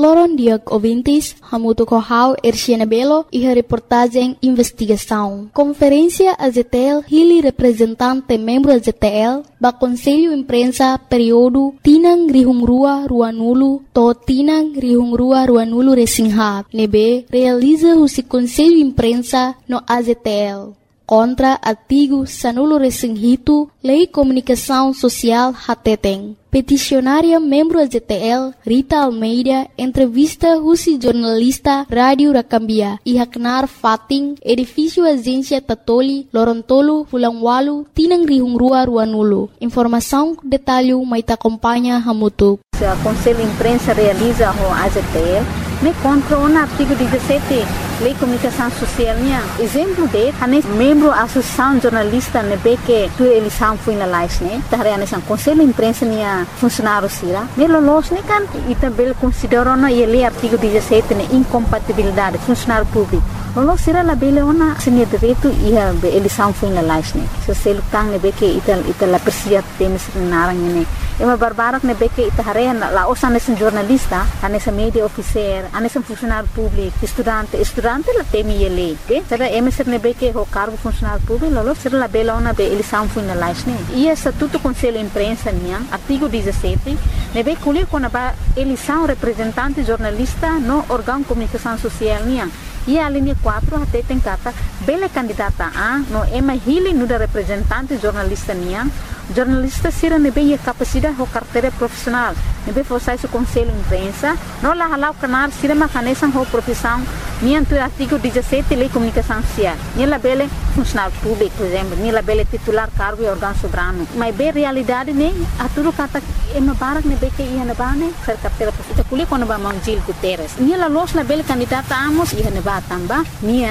Loron Diag ouvintes, Hamuto Kohau, Erciana Belo e a reportagem Investigação. Conferência AZTL, Hili representante membro AZTL, ba Conselho Imprensa período Tinang Rihungrua Ruanulo, to Tinang Rihungrua Ruanulo Resinghab, nebe realiza o Conselho Imprensa no AZTL. Contra artigo Sanulo Resinghito, Lei Comunicação Social Hateteng. Peticionária membro AZTL, Rita Almeida, entrevista Rusi jornalista Rádio Rakambia, e Haknar Fating, edifício Agência Tatoli, Lorontolo, Fulangwalu, Tinang Rihungrua Ruanulo. Informação, detalhe, Maita acompanha Hamutuk. O Conselho Imprensa realiza o AZTL, me contra o artigo 17, Lei Comunicação Social. Exemplo de, membro da Associação Jornalista, que a eleição foi na LAIS, o Conselho Imprensa funcionário sira. Nelos kan também considerou na lei artigo 17 incompatibilidade funcionário público. Lolo sira la bele ona senia direito e a eleição foi na LAIS. Se você lutar que ita la persia temes narang ne. Ema barbarak que ita hare la osa nesse jornalista, nesse media officer, nesse funcionário público, estudante la temi ele, que será emeser que o cargo funcionário público, lolo será la bela ona be eleição foi na LAIS. E estatuto Conselho Imprensa artigo 17, nebe colher com a eleição representante jornalista no órgão de comunicação social e a linha 4 até tem cata bela candidata a no ema hili no da representante jornalista jornalista sira nebe a capacidade ou carteira profissional nebe fosse o Conselho Imprensa no la halau canar sira macanesan ou profissão nianto artigo 17 Lei Comunicação Social nela bela funcionário público por exemplo nela bela titular cargo e órgão soberano mas bem realidade a tudo cata ema barak nebe que ia na bane ser carteira profissional colher quando ba Manjil Guterres nela los na bela candidata amos ia na ba tamba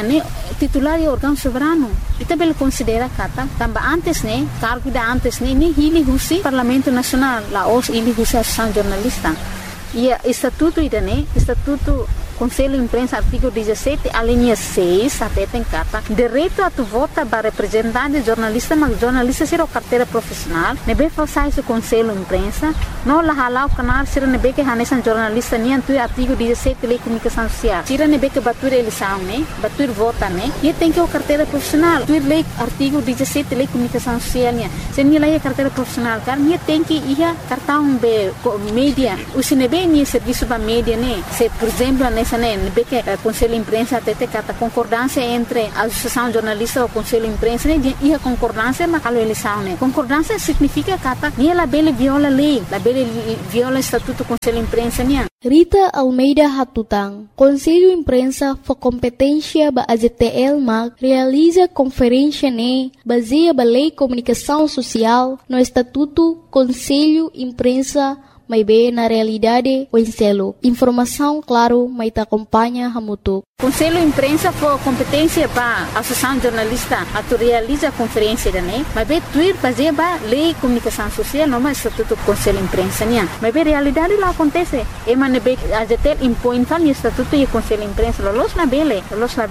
titular e órgão soberano ita bela considera kata tamba antes cargo da antes ni hili husi Parlamento Nacional la os hili husi Associação Jornalista e estatuto estatuto Conselho Imprensa artigo 17 a linha 6 até tem cata direito a tu vota para representante jornalista mas jornalista ser o carteira profissional nebe façai o Conselho Imprensa não la halau canal ser nebe que hanesan jornalista ni antu artigo 17 Lei Comunicação Social tira nebe que batur eleição batur vota e tem que o carteira profissional tu lei artigo 17 Lei Comunicação Social se ni lei carteira profissional car ni tem que ia cartão be mídia o sinebe ni serviço ba mídia se por exemplo que Conselho Imprensa até cata concordância entre a Associação Jornalista e o Conselho Imprensa e a concordância mas a eleição concordância significa cata ni la bele viola lei la bele viola estatuto Conselho Imprensa Rita Almeida Hatutang, Conselho Imprensa for competência ba AZTL mag realiza conferência baseia ba Lei Comunicação Social no estatuto Conselho Imprensa mas bem na realidade o enselo. Informação, claro, mas te acompanha Hamutuk. Conselho Imprensa for competência para a Associação Jornalista a realiza a conferência mas bem tuir fazer ba Lei Comunicação Social não mais estatuto Conselho Imprensa mas bem realidade lá acontece ema nebe AZTL impõe tal estatuto e Conselho Imprensa los na bele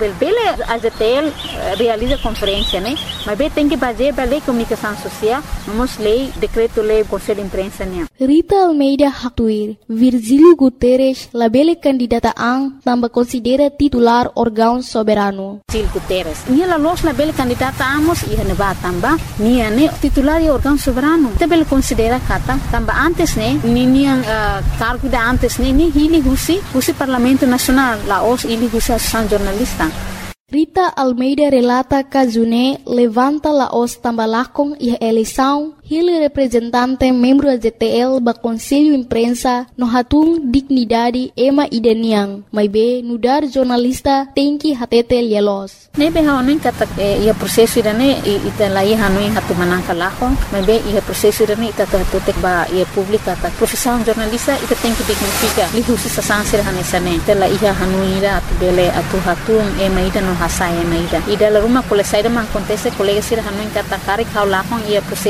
AZTL realiza conferência mas bem tem que fazer ba Lei Comunicação Social vamos lei decreto lei Conselho Imprensa Rita Almeida Hatuir Virgílio Guterres labele candidata também considera titular órgão soberano. Virgílio Guterres. Nia los labele candidata amos e neba tamba nia titular e órgão soberano. Tabele considera kata tamba antes nia cargo da antes ni hili husi Parlamento Nacional la os hili husi Associação Jornalista. Rita Almeida relata que levanta la os tambalakong e eleição ele representante membro AZTL ba Conselho Imprensa no hatung dignidade ema ideniang mas be nudar jornalista tem que hatete lielos nebe haonin kata ia prosesso irane ita lai hanuin hatu manangka lakong mas be ia prosesso irane ita totek ba ia publika ta profissão jornalista ita tem que dignifica li husi sasansir hanesane tela ia hanuira atu bele atu hatung ema ida no hasai ema ida la rumah kole saida ma acontece colega sir hanuin kata kari kau lakong ia prosesso dene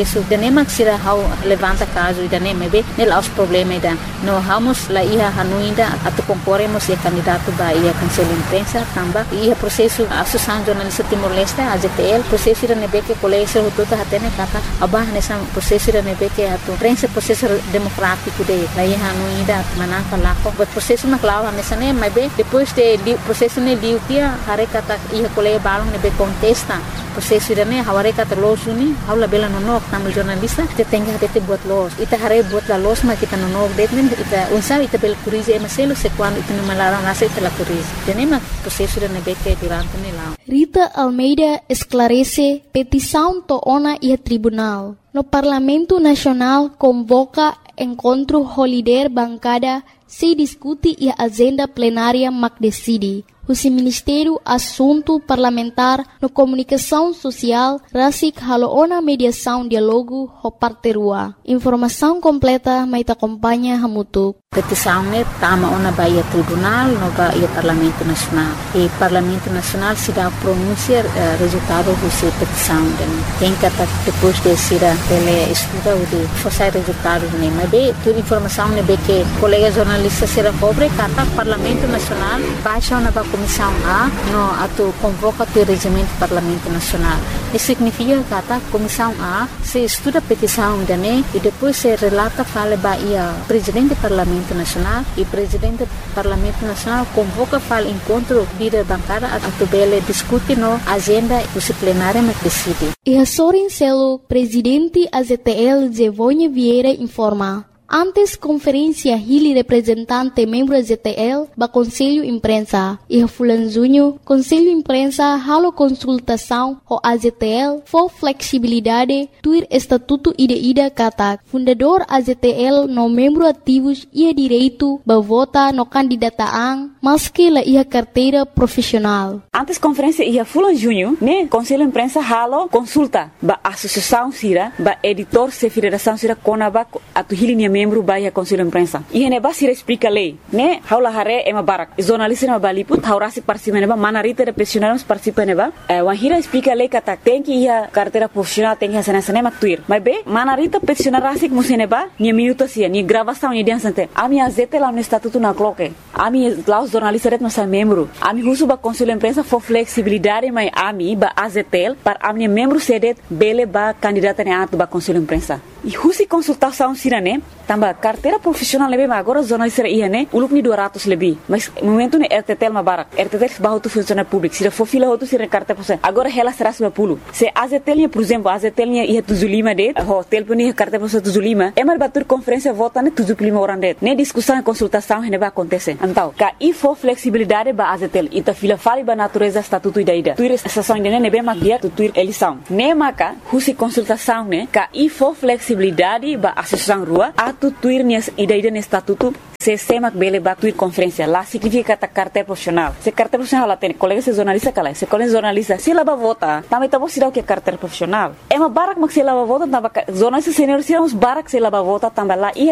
nema sira how levanta caso ida nema be nel os problema ida no vamos la ia hanuinda atu concorremos e candidato ba ia conselho imprensa tamba ia processo associação jornalista Timor-Leste AZTL processo ida nebe que colégio hututa hatene kata abah nessa processo ida nebe que atu prensa processo democrático de la ia hanuinda manaka lako but processo na clava nessa nema be depois de processo ne diutia hare kata ia colégio balong nebe contesta processo ida ne haware kata losuni haula bela nonok tamu jornalista te tenga hate buat los ita hare buat la los ma kita nonok detmen ita unsa ita bel curize emaselo se quando ita no malarang nasa ita la curize tenema processo ida nebe que durante ne lao. Rita Almeida esclarece petição toona e tribunal. No Parlamento Nacional convoca encontro holiday bancada se discute e a agenda plenária mac decide. O Ministério Assunto Parlamentar no Comunicação Social rasik haloona mediação diálogo ho parterua. Informação completa mai te acompanha hamutuk. Petição ne tama ona baia tribunal no baia Parlamento Nacional. E Parlamento Nacional se dá pronunciar resultado dessa petição. Quem kata depois de sira ele estuda o de forçar resultado ne mas be toda informação ne be que colega jornalista será cobre kata Parlamento Nacional baixa ona Comissão A no atu convoca o regimento do Parlamento Nacional. Isso significa que a Comissão A se estuda a petição dane e depois se relata fala baia presidente do Parlamento Nacional e presidente do Parlamento Nacional convoca fala encontro líder bancada atu bele discute no agenda disciplinária mas decide. E a Sorin Celo, presidente AZTL Zevonha Vieira informa. Antes conferência Hili representante membro AZTL ba Conselho Imprensa e Fulan Junho Conselho Imprensa halo consultação ho AZTL for flexibilidade tuir estatuto ida kata fundador AZTL no membro ativos ia direito ba vota no candidataan maski la ia carteira profissional. Antes conferência ia Fulan Junho ne Conselho Imprensa halo consulta ba associação sira ba editor se federação sira konaba atu Hili membro baia Conselho Imprensa. E hene basira explica lei, né? Haula hare ema barak. Jornalista na baliput, haurasi participa neba, manarita de profissionais participa neba. Wahira explica lei kata tem que ia carteira profissional tem que hacer mak tuir. Mas be, manarita profissional rasik museneba, ni minuto sia, ni gravação ni dia sante. Ami azete lá no estatuto na cloque. Ami lá os jornalistas ret nossa membro. Ami husu ba Conselho Imprensa for flexibilidade, mas ami ba azetel para ami membro sedet bele ba candidata ne atu ba Conselho Imprensa. E husi consultação sirane tambah carteira profissional lebih agora jornalista ia ne uluk ni 200 lebih mas momento ne RTTL mabarak RTTL bahu tu funcionário público sira fofila outro sira carteira profissional agora ela será 90 se AZTL por exemplo AZTL ia 75 det hotel puni carteira profissional 75 emar batur conferência vota ne 75 orang det ne discussão e consultação ne vai acontecer então ka e for flexibilidade ba AZTL ita fila fali ba natureza estatuto ida tuir estação ne be mak dia tu tuir eleição ne maka husi consultação ne ka e for flexibilidade ba associação rua tu tuir nias ida ne estatuto se semak bele ba tuir conferência lá significa kata carteira profissional se carteira profissional lá tem colega se jornalista kala se colega jornalista se lá ba vota também tá você dá o que é carteira profissional é uma barak mak se lá ba vota tamba jornalista senior se uns barak se lá ba vota tamba lá